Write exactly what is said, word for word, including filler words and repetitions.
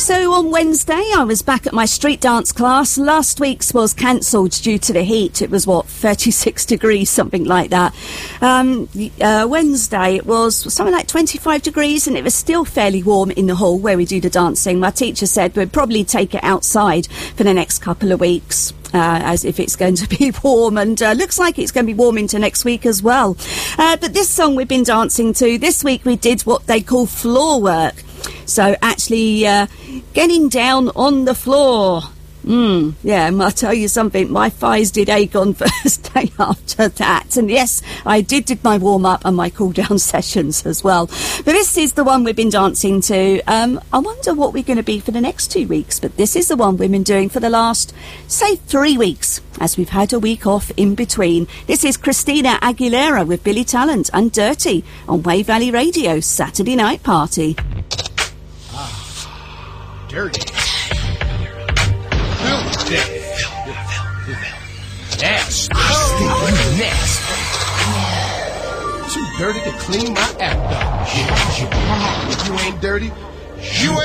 So on Wednesday, I was back at my street dance class. Last week's was cancelled due to the heat. It was, what, thirty-six degrees, something like that. Um, uh, Wednesday, it was something like twenty-five degrees, and it was still fairly warm in the hall where we do the dancing. My teacher said we'd probably take it outside for the next couple of weeks. Uh, as if it's going to be warm, and uh, looks like it's going to be warm into next week as well. Uh, but this song we've been dancing to, this week we did what they call floor work. So actually uh, getting down on the floor. Mm, yeah, I'll tell you something, my thighs did ache on Thursday after that. And yes, I did do my warm-up and my cool-down sessions as well. But this is the one we've been dancing to. Um, I wonder what we're going to be for the next two weeks. But this is the one we've been doing for the last, say, three weeks, as we've had a week off in between. This is Christina Aguilera with Billy Talent and Dirty on Wave Valley Radio, Saturday Night Party. Ah, dirty. Nasty. Oh, nasty. Too dirty to clean my act up. If you ain't dirty, you ain't